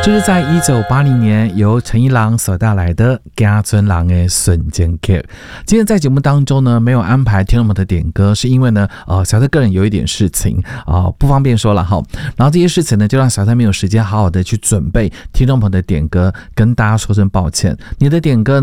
这是在1980年由陈一郎所带来的《家村郎的瞬间曲》。今天在节目当中呢，没有安排听众们的点歌，是因为呢，小特个人有一点事情不方便说了哈。然后这些事情呢，就让小特没有时间好好的去准备听众朋友的点歌，跟大家说声抱歉。你的点歌